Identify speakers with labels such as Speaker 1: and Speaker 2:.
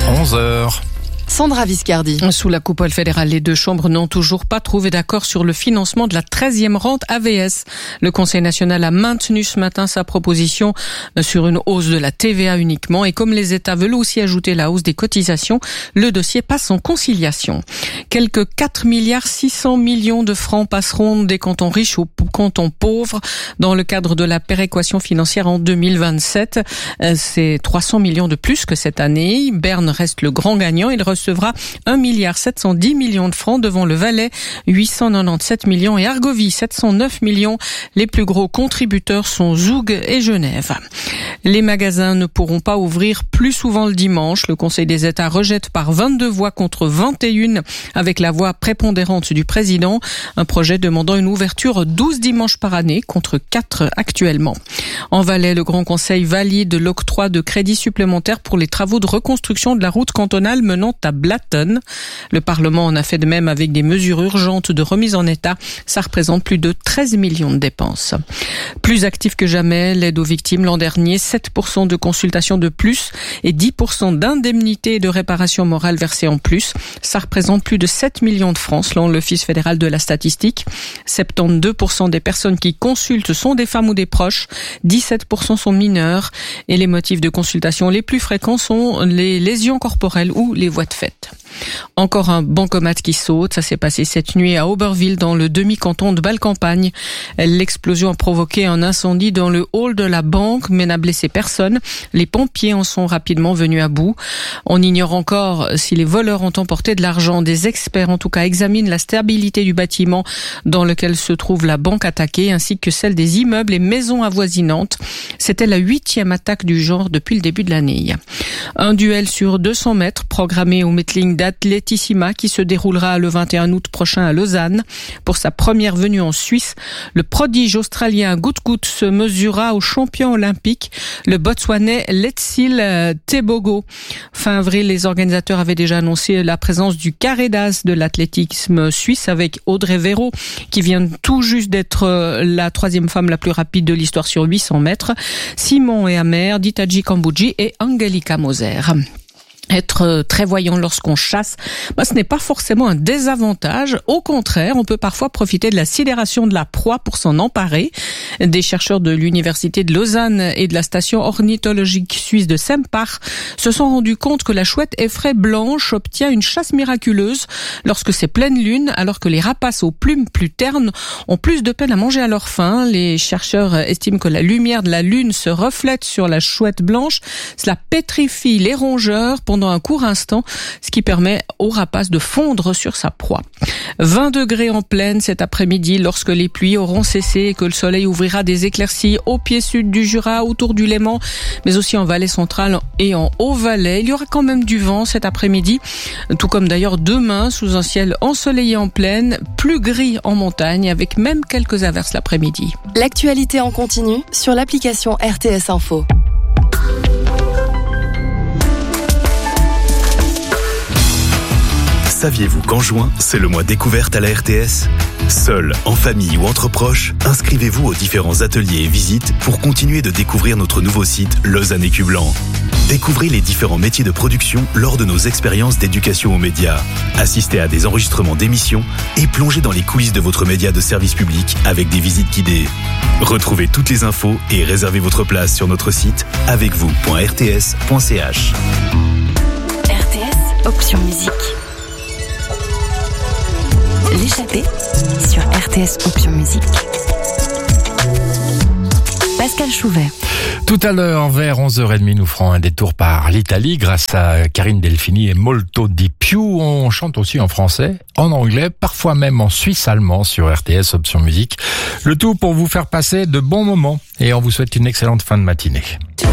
Speaker 1: 11h.
Speaker 2: Sandra Viscardi.
Speaker 3: Sous la coupole fédérale, les deux chambres n'ont toujours pas trouvé d'accord sur le financement de la 13e rente AVS. Le Conseil national a maintenu ce matin sa proposition sur une hausse de la TVA uniquement. Et comme les États veulent aussi ajouter la hausse des cotisations, le dossier passe en conciliation. Quelques 4,6 milliards de francs passeront des cantons riches aux cantons pauvres dans le cadre de la péréquation financière en 2027. C'est 300 millions de plus que cette année. Berne reste le grand gagnant. Il recevra 1,710 milliard de francs devant le Valais, 897 millions et Argovie, 709 millions. Les plus gros contributeurs sont Zoug et Genève. Les magasins ne pourront pas ouvrir plus souvent le dimanche. Le Conseil des États rejette par 22 voix contre 21 avec la voix prépondérante du président. Un projet demandant une ouverture 12 dimanches par année contre 4 actuellement. En Valais, le Grand Conseil valide l'octroi de crédits supplémentaires pour les travaux de reconstruction de la route cantonale menant à Blatten. Le Parlement en a fait de même avec des mesures urgentes de remise en état. Ça représente plus de 13 millions de dépenses. Plus actif que jamais, l'aide aux victimes l'an dernier, 7% de consultations de plus et 10% d'indemnités et de réparation morale versées en plus. Ça représente plus de 7 millions de francs selon l'Office fédéral de la statistique. 72% des personnes qui consultent sont des femmes ou des proches. 17% sont mineurs. Et les motifs de consultation les plus fréquents sont les lésions corporelles ou les voies de fait. Encore un bancomat qui saute. Ça s'est passé cette nuit à Auberville dans le demi-canton de Bâle-Campagne. L'explosion a provoqué un incendie dans le hall de la banque mais n'a blessé personne. Les pompiers en sont rapidement venus à bout. On ignore encore si les voleurs ont emporté de l'argent. Des experts en tout cas examinent la stabilité du bâtiment dans lequel se trouve la banque attaquée ainsi que celle des immeubles et maisons avoisinantes. C'était la 8e attaque du genre depuis le début de l'année. Un duel sur 200 mètres programmé au Meetling d'Atletissima qui se déroulera le 21 août prochain à Lausanne. Pour sa première venue en Suisse, le prodige australien Goot se mesurera au champion olympique, le Botswanais Letsil Tebogo. Fin avril, les organisateurs avaient déjà annoncé la présence du carré d'as de l'athlétisme suisse avec Audrey Véro qui vient tout juste d'être la 3e femme la plus rapide de l'histoire sur 800 mètres. Simon et Amer, Ditaji Kambouji et Angelika Moser. Être très voyant lorsqu'on chasse, ce n'est pas forcément un désavantage. Au contraire, on peut parfois profiter de la sidération de la proie pour s'en emparer. Des chercheurs de l'Université de Lausanne et de la station ornithologique suisse de Sempach se sont rendus compte que la chouette effraie blanche obtient une chasse miraculeuse lorsque c'est pleine lune, alors que les rapaces aux plumes plus ternes ont plus de peine à manger à leur faim. Les chercheurs estiment que la lumière de la lune se reflète sur la chouette blanche. Cela pétrifie les rongeurs pendant un court instant, ce qui permet aux rapaces de fondre sur sa proie. 20 degrés en plaine cet après-midi lorsque les pluies auront cessé et que le soleil ouvrira des éclaircies au pied sud du Jura, autour du Léman, mais aussi en vallée centrale et en Haut-Valais. Il y aura quand même du vent cet après-midi, tout comme d'ailleurs demain sous un ciel ensoleillé en plaine, plus gris en montagne avec même quelques averses l'après-midi.
Speaker 2: L'actualité en continu sur l'application RTS Info.
Speaker 4: Saviez-vous qu'en juin, c'est le mois découverte à la RTS ? Seul, en famille ou entre proches, inscrivez-vous aux différents ateliers et visites pour continuer de découvrir notre nouveau site Lausanne Écu Blanc. Découvrez les différents métiers de production lors de nos expériences d'éducation aux médias. Assistez à des enregistrements d'émissions et plongez dans les coulisses de votre média de service public avec des visites guidées. Retrouvez toutes les infos et réservez votre place sur notre site avecvous.rts.ch.
Speaker 5: RTS Option Musique. L'échappée sur RTS Option Musique. Pascal Chouvert.
Speaker 1: Tout à l'heure, vers 11h30, nous ferons un détour par l'Italie grâce à Karine Delfini et Molto di Più. On chante aussi en français, en anglais, parfois même en suisse-allemand sur RTS Option Musique. Le tout pour vous faire passer de bons moments et on vous souhaite une excellente fin de matinée.